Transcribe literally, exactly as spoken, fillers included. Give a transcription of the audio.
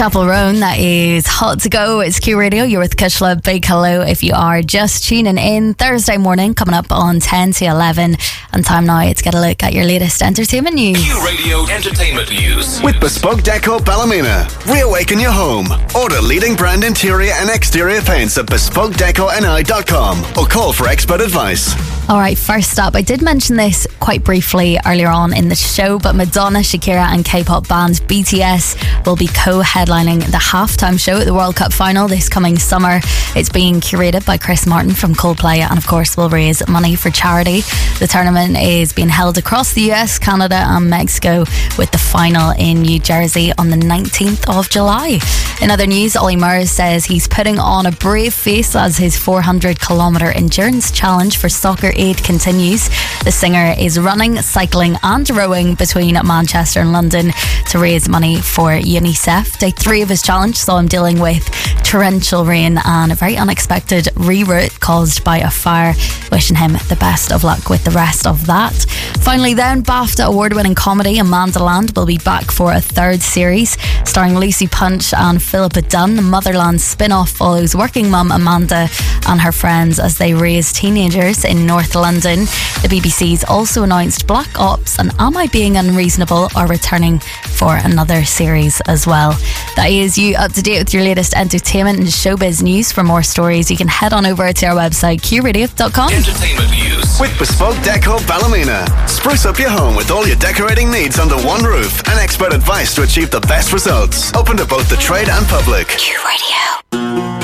Chapel Roan, that is Hot to Go. It's Q Radio. You're with Kishla. Big hello if you are just tuning in. Thursday morning, coming up on ten to eleven. And time now to get a look at your latest entertainment news. Q Radio Entertainment News. With Bespoke Deco Ballymena. Reawaken your home. Order leading brand interior and exterior paints at bespoke deco n i dot com or call for expert advice. Alright, first up, I did mention this quite briefly earlier on in the show, but Madonna, Shakira and K-pop band B T S will be co-headlining the halftime show at the World Cup final this coming summer. It's being curated by Chris Martin from Coldplay and of course will raise money for charity. The tournament is being held across the U S, Canada and Mexico, with the final in New Jersey on the nineteenth of July. In other news, Ollie Murs says he's putting on a brave face as his four hundred kilometre endurance challenge for Soccer Aid continues. The singer is running, cycling and rowing between Manchester and London to raise money for UNICEF. Day three of his challenge saw him dealing with torrential rain and a very unexpected reroute caused by a fire. Wishing him the best of luck with the rest of that. Finally then, BAFTA award-winning comedy Amandaland will be back for a third series starring Lucy Punch and Philippa Dunn. The Motherland spin-off follows working mum Amanda and her friends as they raise teenagers in North London. The B B C's also announced Black Ops and Am I Being Unreasonable are returning for another series as well. That is you up to date with your latest entertainment and showbiz news. For more stories, you can head on over to our website q radio dot com. Entertainment News. With Bespoke Deco Ballymena. Spruce up your home with all your decorating needs under one roof and expert advice to achieve the best results. Open to both the trade and public. Q Radio.